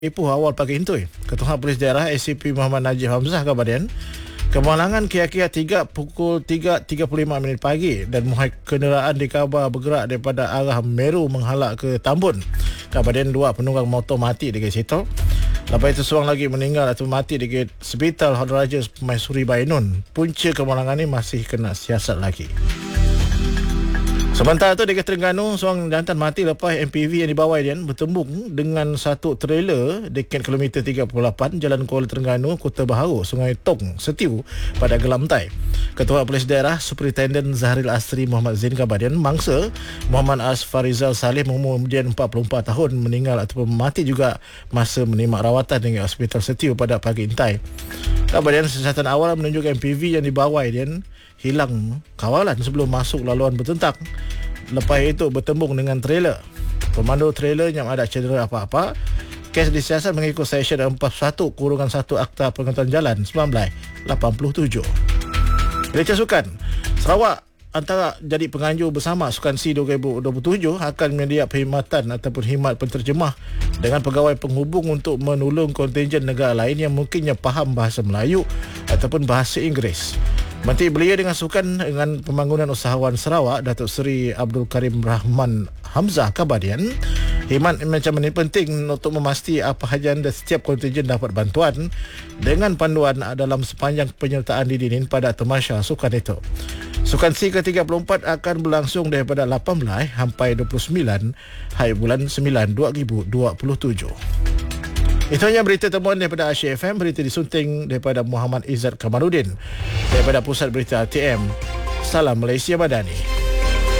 Ipoh awal pagi itu, Ketua Polis Daerah ACP Muhammad Najib Hamzah kabarkan kemalangan kira-kira pukul 3.35 minit pagi dan muhai kenderaan dikabar bergerak daripada arah Meru menghalak ke Tambun. Kabarkan 2 penunggang motor mati dekat situ. Lepas itu seorang lagi meninggal atau mati dekat Hospital Hoderaja Permaisuri Bainun. Punca kemalangan ini masih kena siasat lagi. Sementara itu dekat Terengganu, seorang jantan mati lepas MPV yang dibawa dia bertembung dengan satu trailer dekat kilometer 38 Jalan Kuala Terengganu, Kota Baharu, Sungai Tong, Setiu pada Gelamtai. Ketua Polis Daerah Superintendent Zahril Asri Muhammad Zain kabarkan mangsa Muhammad Asfarizal Saleh berumur 44 tahun meninggal ataupun mati juga masa menerima rawatan di Hospital Setiu pada pagi intai. Kabarkan siasatan awal menunjukkan MPV yang dibawa dia hilang kawalan sebelum masuk laluan bertentak. Lepas itu bertembung dengan trailer. Pemandu trailer yang ada cedera apa-apa. Kes disiasat mengikut Seksyen 41-1 Akta Pengaturan Jalan 1987. Berita sukan. Sarawak antara jadi penganjur bersama Sukan C 2027 akan menyediakan perkhidmatan ataupun khidmat penterjemah dengan pegawai penghubung untuk menolong kontinjen negara lain yang mungkinnya faham bahasa Melayu ataupun bahasa Inggeris. Menteri Belia dengan Sukan dengan Pembangunan Usahawan Sarawak Datuk Seri Abdul Karim Rahman Hamzah kabarkan khidmat macam ini penting untuk memastikan apa hajan dan setiap kontinjen dapat bantuan dengan panduan dalam sepanjang penyertaan didinin pada tamasya sukan itu. Sukan C ke-34 akan berlangsung daripada 18 sampai 29 hari bulan 9 2027. Itu hanya berita temuan daripada Asyik FM. Berita disunting daripada Muhammad Izzat Kamaluddin daripada Pusat Berita RTM. Salam Malaysia Madani.